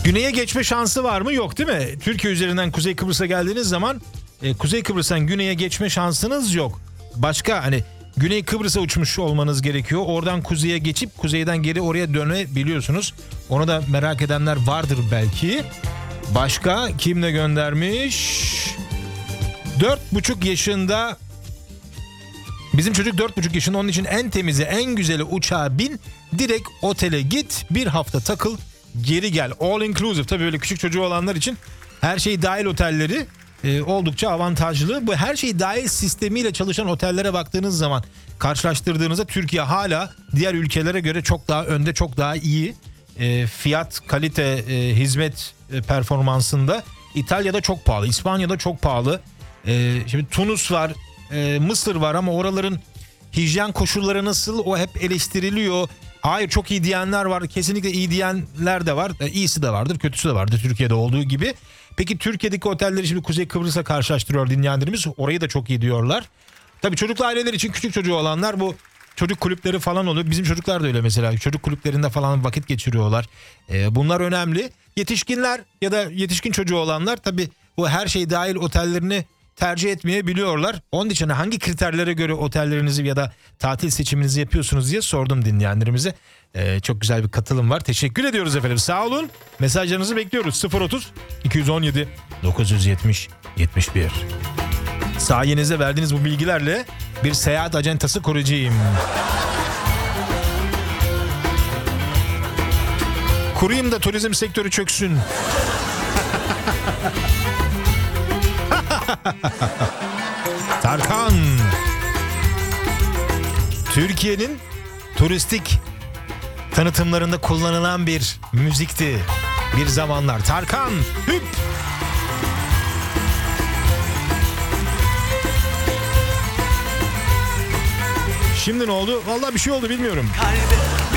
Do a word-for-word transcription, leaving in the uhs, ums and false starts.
Güney'e geçme şansı var mı? Yok değil mi? Türkiye üzerinden Kuzey Kıbrıs'a geldiğiniz zaman e, Kuzey Kıbrıs'tan Güney'e geçme şansınız yok. Başka hani Güney Kıbrıs'a uçmuş olmanız gerekiyor. Oradan kuzeye geçip kuzeyden geri oraya dönebiliyorsunuz. Onu da merak edenler vardır belki. Başka kim ne göndermiş? Dört buçuk yaşında bizim çocuk dört buçuk yaşında, onun için en temizi en güzeli uçağa bin, direkt otele git, bir hafta takıl, geri gel. All inclusive, tabii böyle küçük çocuğu olanlar için her şey dahil otelleri e, oldukça avantajlı. Bu her şey dahil sistemiyle çalışan otellere baktığınız zaman karşılaştırdığınızda Türkiye hala diğer ülkelere göre çok daha önde, çok daha iyi. E, fiyat, kalite, e, hizmet e, performansında. İtalya'da çok pahalı, İspanya'da çok pahalı. E, şimdi Tunus var, e, Mısır var ama oraların hijyen koşulları nasıl, o hep eleştiriliyor. Hayır çok iyi diyenler var, kesinlikle iyi diyenler de var. E, iyisi de vardır, kötüsü de vardır Türkiye'de olduğu gibi. Peki Türkiye'deki otelleri şimdi Kuzey Kıbrıs'a karşılaştırıyor dinleyenlerimiz. Orayı da çok iyi diyorlar. Tabii çocuklu aileler için, küçük çocuğu olanlar, bu çocuk kulüpleri falan oluyor. Bizim çocuklar da öyle mesela. Çocuk kulüplerinde falan vakit geçiriyorlar. Ee, bunlar önemli. Yetişkinler ya da yetişkin çocuğu olanlar tabii bu her şey dahil otellerini tercih etmeyebiliyorlar. Onun için hangi kriterlere göre otellerinizi ya da tatil seçiminizi yapıyorsunuz diye sordum dinleyenlerimize. Ee, çok güzel bir katılım var. Teşekkür ediyoruz efendim. Sağ olun. Mesajlarınızı bekliyoruz. sıfır otuz iki yüz on yedi dokuz yüz yetmiş yetmiş bir. Sayenizde verdiğiniz bu bilgilerle bir seyahat acentası kuracağım. Kurayım da turizm sektörü çöksün. Tarkan. Türkiye'nin turistik tanıtımlarında kullanılan bir müzikti bir zamanlar. Tarkan. Hüp. Şimdi ne oldu? Vallahi bir şey oldu, bilmiyorum.